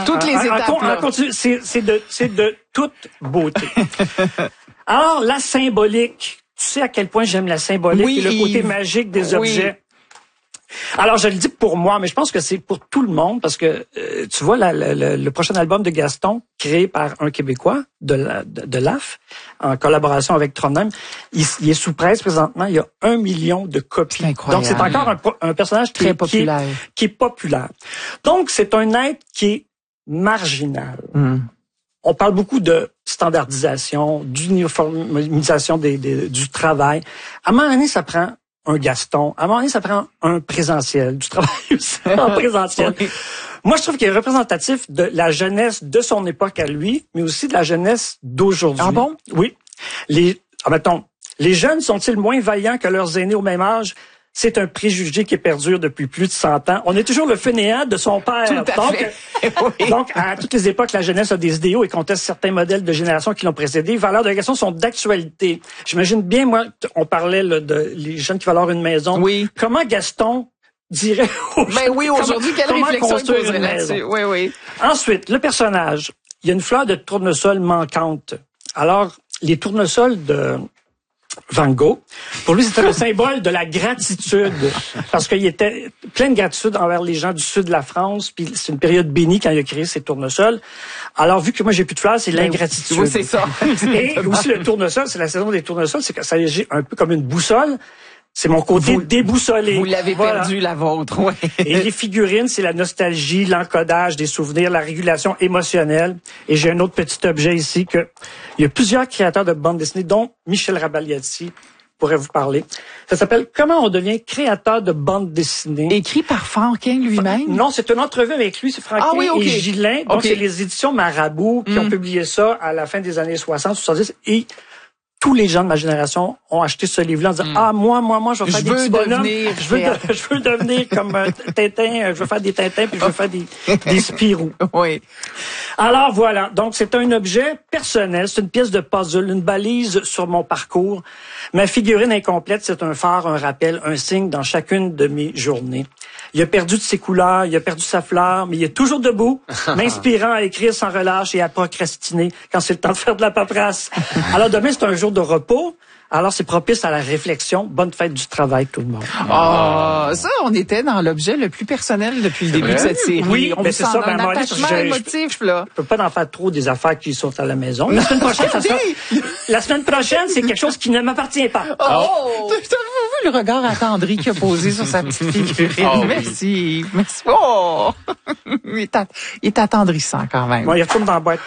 toutes les étapes. C'est de toute beauté. Alors, la symbolique, tu sais à quel point j'aime la symbolique et le côté magique des objets. Alors, je le dis pour moi, mais je pense que c'est pour tout le monde, parce que, tu vois, le prochain album de Gaston, créé par un Québécois, de l'AF, en collaboration avec Trondheim, il est sous presse présentement, il y a 1 million de copies. Donc, c'est encore un personnage très populaire. Qui est populaire. Donc, c'est un être qui est marginal. On parle beaucoup de standardisation, d'uniformisation du travail. À un moment donné, ça prend un Gaston. À un moment donné, ça prend un présentiel, du travail aussi en présentiel. Moi, je trouve qu'il est représentatif de la jeunesse de son époque à lui, mais aussi de la jeunesse d'aujourd'hui. Ah bon? Oui. Mettons, les jeunes sont-ils moins vaillants que leurs aînés au même âge? C'est un préjugé qui perdure depuis plus de 100 ans. On est toujours le fainéant de son père. Tout à fait. Donc, à toutes les époques, la jeunesse a des idéaux et conteste certains modèles de génération qui l'ont précédé. Les valeurs de la question sont d'actualité. J'imagine bien, moi, on parlait de les jeunes qui veulent avoir une maison. Oui. Comment Gaston dirait aujourd'hui, quelle réflexion il poserait là-dessus? Oui. Ensuite, le personnage. Il y a une fleur de tournesol manquante. Alors, les tournesols de Van Gogh, pour lui, c'était le symbole de la gratitude, parce qu'il était plein de gratitude envers les gens du sud de la France, puis c'est une période bénie quand il a créé ces tournesols. Alors, vu que moi, j'ai plus de fleurs, c'est l'ingratitude. Oui, c'est ça. Et aussi, le tournesol, c'est la saison des tournesols, c'est que ça agit un peu comme une boussole. C'est mon côté déboussolé. Vous l'avez perdu, la vôtre, oui. Et les figurines, c'est la nostalgie, l'encodage des souvenirs, la régulation émotionnelle. Et j'ai un autre petit objet ici il y a plusieurs créateurs de bandes dessinées, dont Michel Rabagliati pourrait vous parler. Ça s'appelle « Comment on devient créateur de bandes dessinées ». Écrit par Franquin lui-même? Non, c'est une entrevue avec lui, c'est Franquin et Ghislain. Donc, c'est les éditions Marabout qui ont publié ça à la fin des années 60, 70. Et tous les gens de ma génération ont acheté ce livre-là en disant moi, je vais faire des petits bonhommes. Je veux devenir comme Tintin, je veux faire des Tintins, puis je veux faire des Spirou. Oui. Alors voilà, donc c'est un objet personnel, c'est une pièce de puzzle, une balise sur mon parcours. Ma figurine incomplète, c'est un phare, un rappel, un signe dans chacune de mes journées. Il a perdu de ses couleurs, il a perdu sa fleur, mais il est toujours debout, m'inspirant à écrire sans relâche et à procrastiner quand c'est le temps de faire de la paperasse. Alors demain, c'est un jour de repos. Alors, c'est propice à la réflexion. Bonne fête du travail, tout le monde. Ça, on était dans l'objet le plus personnel depuis le début de cette série. Oui, on c'est ça. Un attachement émotif, là. Je peux pas en faire trop des affaires qui sont à la maison. La semaine prochaine, c'est quelque chose qui ne m'appartient pas. T'as vu le regard attendri qu'il a posé sur sa petite figurine? Merci. Il est attendrissant, quand même. Bon, il retourne dans la boîte.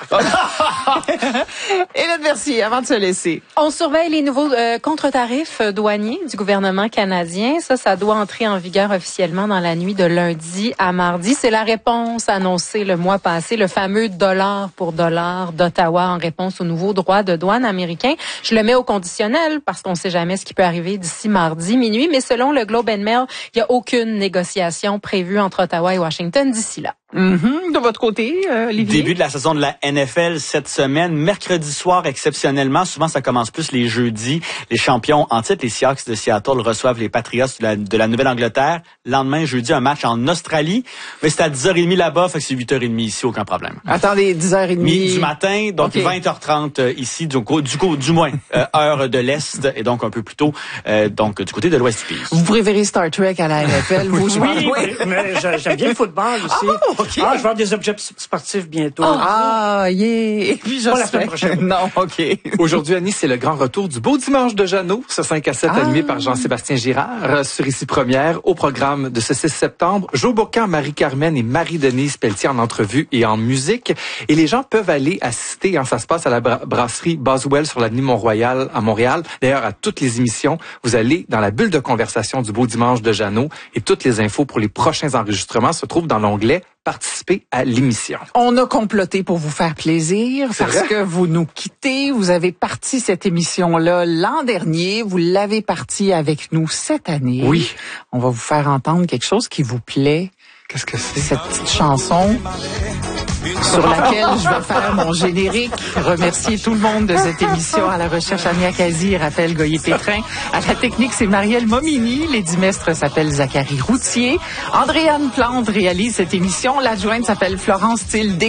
Et là, merci, avant de se laisser. On surveille les nouveaux contre-tarifs douaniers du gouvernement canadien. Ça doit entrer en vigueur officiellement dans la nuit de lundi à mardi. C'est la réponse annoncée le mois passé, le fameux dollar pour dollar d'Ottawa en réponse aux nouveaux droits de douane américains. Je le mets au conditionnel parce qu'on ne sait jamais ce qui peut arriver d'ici mardi minuit, mais selon le Globe and Mail, il n'y a aucune négociation prévue entre Ottawa et Washington d'ici là. De votre côté, Olivier? Début de la saison de la NFL cette semaine. Mercredi soir, exceptionnellement, souvent ça commence plus les jeudis. Les champions en titre, les Seahawks de Seattle, reçoivent les Patriots de la Nouvelle-Angleterre. Lendemain, jeudi, un match en Australie. Mais c'est à 10h30 là-bas, fait que c'est 8h30 ici, aucun problème. Attendez, 10h30. Du matin, donc 20h30 ici, du moins, heure de l'Est, et donc un peu plus tôt, donc du côté de l'Ouest du pays. Vous préférez Star Trek à la NFL, vous? Oui, mais j'aime bien le football aussi. Okay. Je vais avoir des objets sportifs bientôt. Et puis pas la semaine prochaine. Non, OK. Aujourd'hui, Annie, c'est le grand retour du Beau Dimanche de Jeannot, ce 5 à 7 animé par Jean-Sébastien Girard. Sur Ici Première, au programme de ce 6 septembre, Joe Bocan, Marie-Carmen et Marie-Denise Pelletier en entrevue et en musique. Et les gens peuvent aller assister, ça se passe à la brasserie Boswell sur l'avenue Mont-Royal à Montréal. D'ailleurs, à toutes les émissions, vous allez dans la bulle de conversation du Beau Dimanche de Jeannot et toutes les infos pour les prochains enregistrements se trouvent dans l'onglet participer à l'émission. On a comploté pour vous faire plaisir parce que vous nous quittez. Vous avez parti cette émission-là l'an dernier. Vous l'avez parti avec nous cette année. Oui. On va vous faire entendre quelque chose qui vous plaît. Qu'est-ce que c'est? Cette petite chanson sur laquelle je vais faire mon générique. Remercier tout le monde de cette émission. À la recherche, Ania Kazi et Raphaël Goyer-Pétrin. À la technique, c'est Marielle Momini. L'édimestre s'appelle Zachary Routier. Andréane Plante réalise cette émission. L'adjointe s'appelle Florence Tilde.